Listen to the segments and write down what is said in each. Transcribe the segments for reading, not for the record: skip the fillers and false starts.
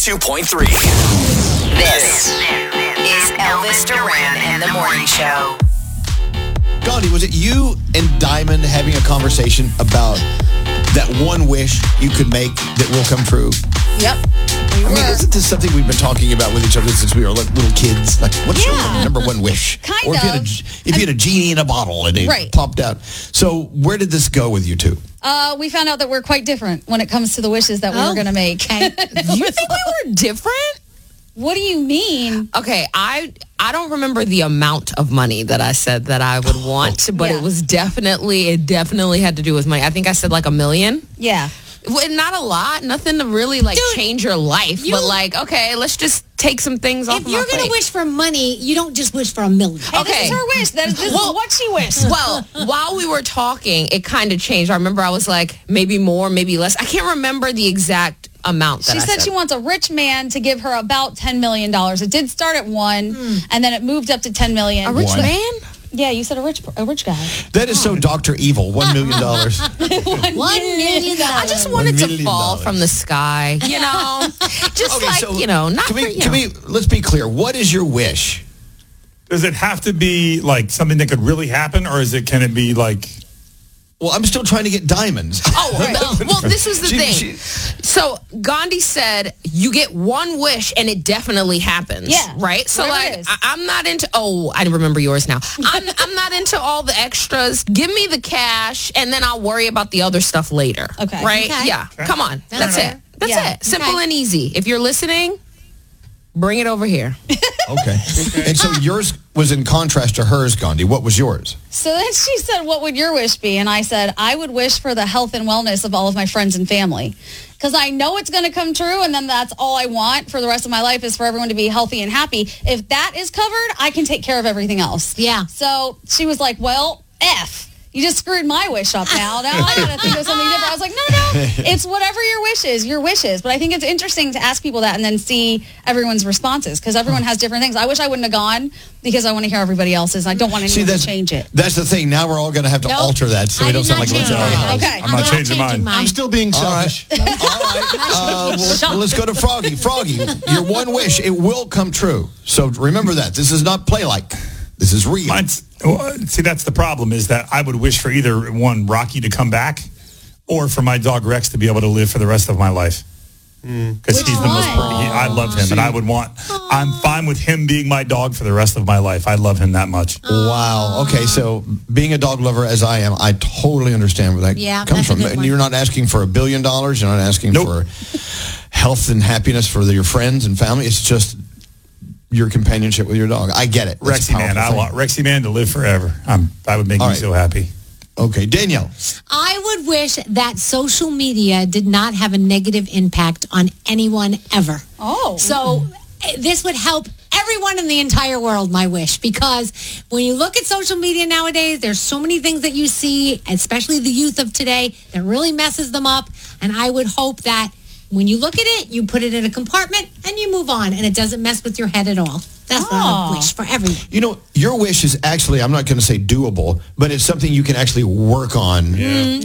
102.3. This is Elvis Duran and the Morning Show. Gandhi, was it you and Diamond having a conversation about that one wish you could make that will come true? Yep. I mean, isn't this something we've been talking about with each other since we were little kids? Like, what's your number one wish? Kind or if you had a genie in a bottle and it popped out. So where did this go with you two? We found out that we're quite different when it comes to the wishes that we were going to make. You think we were different? What do you mean? Okay, I don't remember the amount of money that I said that I would want, but it definitely had to do with money. I think I said like $1 million. Yeah. Well, not a lot, nothing to really change your life, but okay, let's just take some things off of my plate. If you're going to wish for money, you don't just wish for $1 million. Hey, this is her wish. This is what she wished. Well, while we were talking, it kind of changed. I remember I was like, maybe more, maybe less. I can't remember the exact amount that she said she wants a rich man to give her about $10 million. It did start at $1, and then it moved up to $10 million. A rich man? Yeah, you said a rich guy. That is so Dr. Evil. $1 million. $1 million. I just wanted to fall from the sky, not let's be clear. What is your wish? Does it have to be like something that could really happen, or can it be like... Well, I'm still trying to get diamonds. Well, this is the thing. So Gandhi said you get one wish and it definitely happens. Yeah. Right? So I'm not into, I remember yours now. I'm not into all the extras. Give me the cash and then I'll worry about the other stuff later. Okay. Right? Okay. Yeah. Okay. Come on. That's it. That's it. Simple and easy. If you're listening, bring it over here. Okay. And so yours was in contrast to hers, Gandhi. What was yours? So then she said, what would your wish be? And I said, I would wish for the health and wellness of all of my friends and family. Because I know it's going to come true, and then that's all I want for the rest of my life is for everyone to be healthy and happy. If that is covered, I can take care of everything else. Yeah. So she was like, well, F. You just screwed my wish up now. Now I got to think of something different. I was like, no. It's whatever your wishes. But I think it's interesting to ask people that and then see everyone's responses because everyone has different things. I wish I wouldn't have gone because I want to hear everybody else's. I don't want anyone to change it. That's the thing. Now we're all going to have to alter that so we don't sound like change a Okay. I'm not changing mine. I'm still being selfish. All right. Well, let's go to Froggy. Froggy, your one wish, it will come true. So remember that. This is not play-like. This is real. See, that's the problem is that I would wish for either one, Rocky to come back or for my dog Rex to be able to live for the rest of my life. Because he's the most I love him, and I'm fine with him being my dog for the rest of my life. I love him that much. Wow. Okay, so being a dog lover as I am, I totally understand where that comes from. And you're not asking for $1 billion. You're not asking for health and happiness for your friends and family. It's just your companionship with your dog. I get it. Rexy Man. I want Rexy Man to live forever. That would make me so happy. Okay, Danielle. I would wish that social media did not have a negative impact on anyone ever. Oh. So this would help everyone in the entire world, my wish, because when you look at social media nowadays, there's so many things that you see, especially the youth of today, that really messes them up. And I would hope that when you look at it, you put it in a compartment and you move on, and it doesn't mess with your head at all. That's what I would wish for everyone. You know, your wish is actually, I'm not going to say doable, but it's something you can actually work on.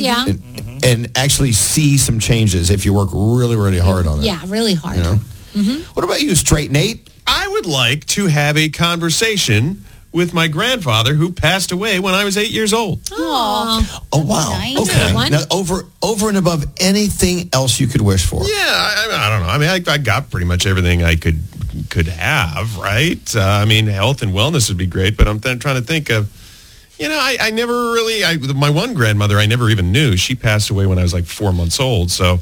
And actually see some changes if you work really, really hard on it. Yeah, really hard. You know? What about you, Straight Nate? I would like to have a conversation with my grandfather who passed away when I was 8 years old. Oh, wow. Nice. Okay. Now, over and above anything else you could wish for. Yeah, I don't know. I mean, I got pretty much everything I could have, right? I mean, health and wellness would be great, but I'm trying to think of, I never really, my one grandmother I never even knew. She passed away when I was like 4 months old. So,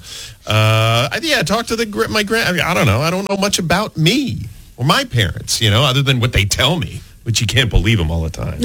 talk to my I don't know. I don't know much about me or my parents, other than what they tell me. Which you can't believe them all the time.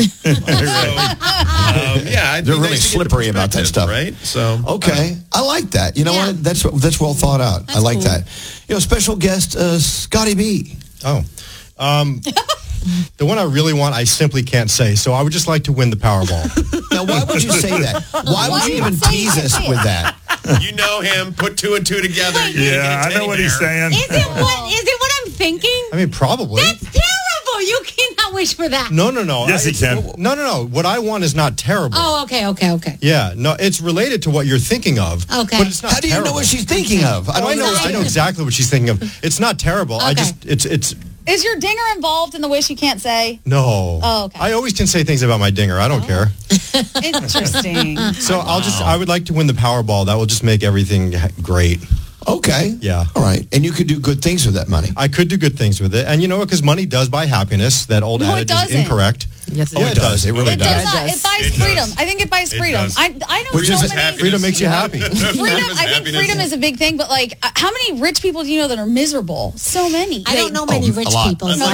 They're really slippery about that stuff, right? So okay, I like that. You know what? That's well thought out. I like that. Special guest Scotty B. Oh, the one I really want, I simply can't say. So I would just like to win the Powerball. Now, why would you say that? Why would you even tease us with that? You know him. Put two and two together. Yeah, I know what he's saying. Is it what I'm thinking? I mean, probably. That's terrible. You cannot cannot wish for that. No. Yes, he can. No. What I want is not terrible. Oh, okay. Yeah, no, it's related to what you're thinking of. Okay. But it's not How do you terrible. know what she's thinking of? I know exactly what she's thinking of. It's not terrible. I Okay. just, it's, Is your dinger involved in the wish you can't say? no. Oh, okay. I always can say things about my dinger. I don't care. Interesting. So I would like to win the Powerball. That will just make everything great. Okay. Yeah. All right. And you could do good things with that money. I could do good things with it. And you know what? Because money does buy happiness. That old No, it adage is doesn't. incorrect. Yes, Oh, it does. It really It does. does not. It buys It freedom. does. I think it buys It freedom. does. I know Which so is many. happiness. Freedom makes you happy. Freedom. I think freedom is a big thing, but like, how many rich people do you know that are miserable? So many. I don't know many Oh, rich a lot. people. So.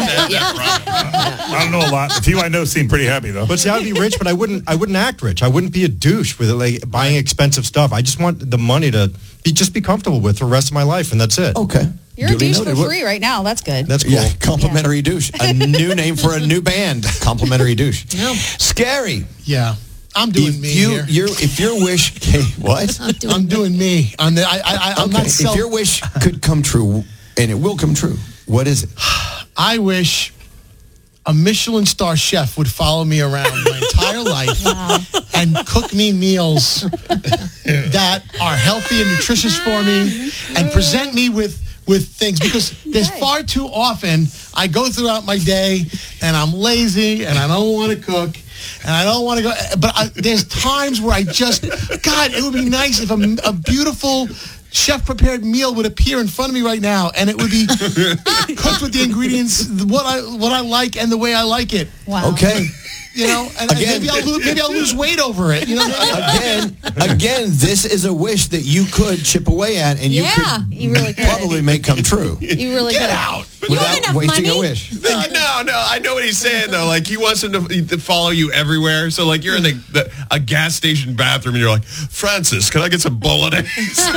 I don't know a lot. The few I know seem pretty happy, though. But see, I'd be rich, but I wouldn't act rich. I wouldn't be a douche with like buying expensive stuff. I just want the money to be comfortable with for the rest of my life, and that's it. Okay. You're Duly a douche noted. for free right now. That's good. That's cool. Yeah, complimentary douche. A new name for a new band. Complimentary douche. Scary. Yeah. I'm doing me here. If your wish, what? I'm doing me. I'm not If your wish could come true, and it will come true, what is it? I wish a Michelin star chef would follow me around my entire life and cook me meals that are healthy and nutritious for me and present me with things, because there's far too often I go throughout my day and I'm lazy and I don't want to cook and I don't want to go, but there's times where I just, God, it would be nice if a beautiful chef-prepared meal would appear in front of me right now, and it would be cooked with the ingredients what I like and the way I like it. Wow. Okay. You know, and Again. maybe I'll lose weight over it. You know, Again, this is a wish that you could chip away at, and you could you really could. probably make come true You really Get could. out. without enough wasting money? a wish. No, I know what he's saying though. Like he wants him to follow you everywhere. So like you're in a gas station bathroom and you're like, Francis, can I get some bolognese?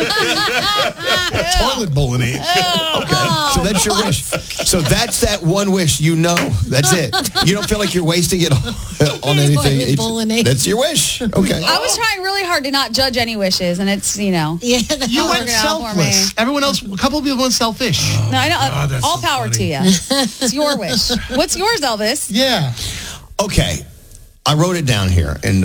toilet bolognese. So that's your wish. So that's that one wish. You know, that's it. You don't feel like you're wasting it on anything. Toilet bolognese. That's your wish. Okay. I was trying really hard to not judge any wishes, and it's, Yeah, You went working out for selfless. Everyone else, a couple of people went selfish. No, I know. that's All so power funny. to you. It's your wish. What's yours, Elvis? Yeah. Okay. I wrote it down here, and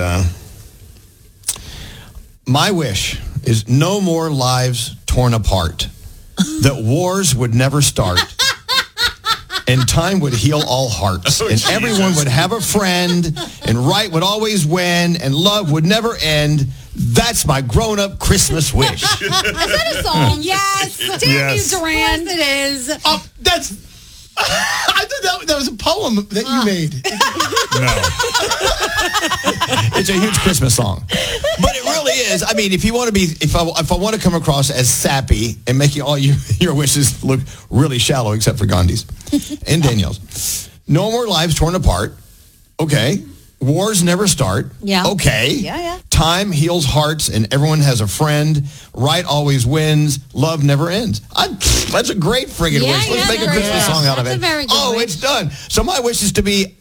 my wish is no more lives torn apart, that wars would never start, and time would heal all hearts, and Jesus. everyone would have a friend, and right would always win, and love would never end. That's my grown-up Christmas wish. Is that a song? Yes. Damn Yes. you, Duran. It is. Oh, that's. I thought that was a poem that you made. No. It's a huge Christmas song, but it really is. I mean, if you want to be, if I want to come across as sappy and making all your wishes look really shallow, except for Gandhi's and Danielle's, no more lives torn apart. Okay, wars never start. Yeah. Okay. Yeah. Time heals hearts, and everyone has a friend. Right always wins. Love never ends. That's a great friggin' Yeah, wish. Let's yeah, make a that Christmas is. song out of That's it. a very good Oh, wish. it's done. So my wish is to be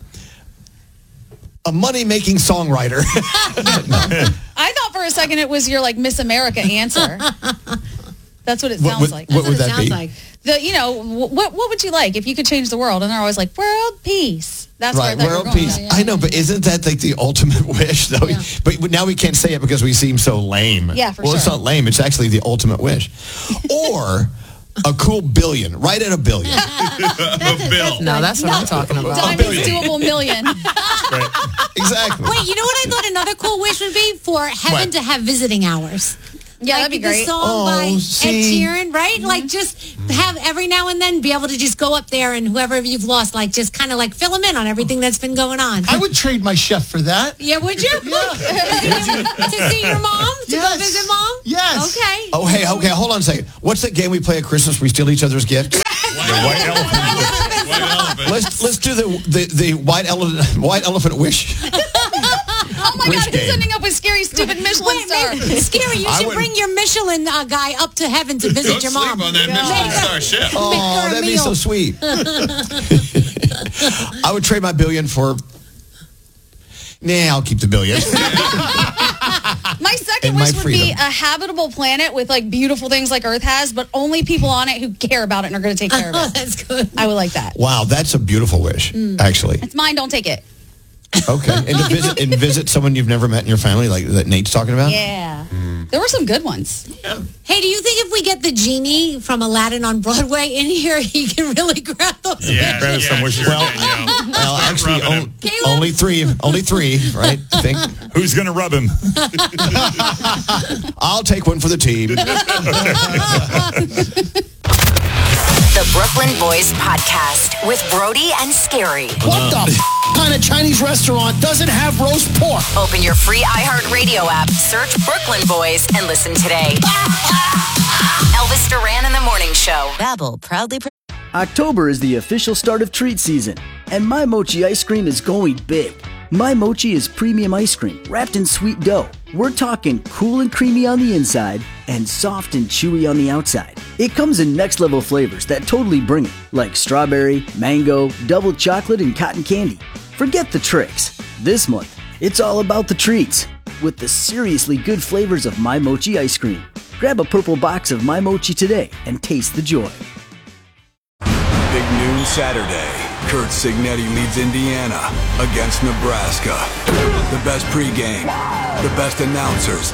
a money-making songwriter. I thought for a second it was your like Miss America answer. That's what it sounds like. What would That's that what it be? sounds like. What would you like if you could change the world? And they're always like, world peace. That's Right, where I thought you world were going. peace. Yeah. I know, but isn't that like the ultimate wish, though? Yeah. But now we can't say it because we seem so lame. Yeah, for Well, it's sure. not lame. It's actually the ultimate wish. Or a cool billion. Right at a billion. A bill. No, that's what I'm talking about. Diamond's doable million. Exactly. Wait, you know what I thought another cool wish would be? For heaven to have visiting hours. Yeah, Like that'd be the great. song by see. Ed Sheeran, right? Like just have every now and then be able to just go up there and whoever you've lost, like just kind of like fill them in on everything that's been going on. I would trade my chef for that. Yeah, would you? To see your mom? To go Yes. visit mom? Yes. Okay. Oh, hey, okay, hold on a second. What's that game we play at Christmas? We steal each other's gifts? The white elephant. White elephant. Let's do the white elephant wish. Oh my Wish God, who's game. ending up with scary, stupid Michelin Wait, star? maybe, Scary, you I should would- bring your Michelin guy up to heaven to visit Don't your sleep mom. on that Michelin star chef. Oh, Make her a that'd be meal. so sweet. I would trade my billion for... Nah, I'll keep the billion. My second wish would be a habitable planet with like beautiful things like Earth has, but only people on it who care about it and are going to take care of it. That's good. I would like that. Wow, that's a beautiful wish, actually. It's mine. Don't take it. Okay. And to visit someone you've never met in your family, like that Nate's talking about? Yeah. There were some good ones. Yeah. Hey, do you think if we get the genie from Aladdin on Broadway in here, he can really grab those? Yeah, grab some wishes. Well, actually, only three, right? I think. Who's going to rub him? I'll take one for the team. The Brooklyn Boys Podcast with Brody and Scary. What the kind of Chinese restaurant doesn't have roast pork? Open your free iHeartRadio app, search Brooklyn Boys, and listen today. Elvis Duran in the Morning Show. Babbel, proudly. October is the official start of treat season, and My Mochi ice cream is going big. My Mochi is premium ice cream wrapped in sweet dough. We're talking cool and creamy on the inside and soft and chewy on the outside. It comes in next-level flavors that totally bring it, like strawberry, mango, double chocolate, and cotton candy. Forget the tricks. This month, it's all about the treats with the seriously good flavors of My Mochi ice cream. Grab a purple box of My Mochi today and taste the joy. Big noon Saturday. Kurt Signetti leads Indiana against Nebraska. The best pregame, the best announcers.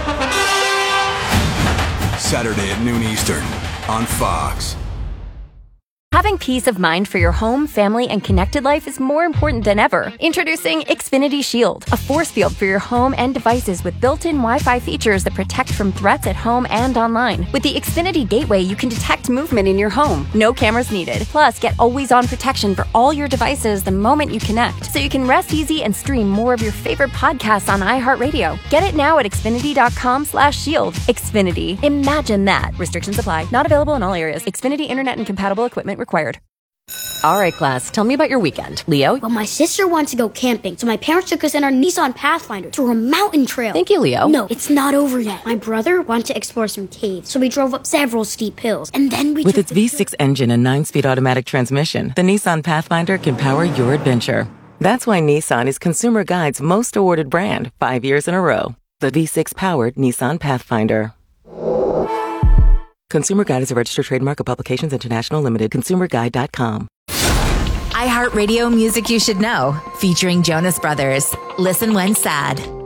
Saturday at noon Eastern on Fox. Having peace of mind for your home, family, and connected life is more important than ever. Introducing Xfinity Shield, a force field for your home and devices with built-in Wi-Fi features that protect from threats at home and online. With the Xfinity Gateway, you can detect movement in your home. No cameras needed. Plus, get always-on protection for all your devices the moment you connect, so you can rest easy and stream more of your favorite podcasts on iHeartRadio. Get it now at Xfinity.com/shield. Xfinity. Imagine that. Restrictions apply. Not available in all areas. Xfinity Internet and compatible equipment required. All right, class, tell me about your weekend. Leo? Well, my sister wants to go camping, so my parents took us in our Nissan Pathfinder to a mountain trail. Thank you, Leo. No, it's not over yet. My brother wanted to explore some caves, so we drove up several steep hills, and then we With its V6 engine and 9-speed automatic transmission, the Nissan Pathfinder can power your adventure. That's why Nissan is Consumer Guide's most awarded brand 5 years in a row. The V6-powered Nissan Pathfinder. Consumer Guide is a registered trademark of Publications International Limited. ConsumerGuide.com. iHeartRadio Music You Should Know, featuring Jonas Brothers. Listen when sad.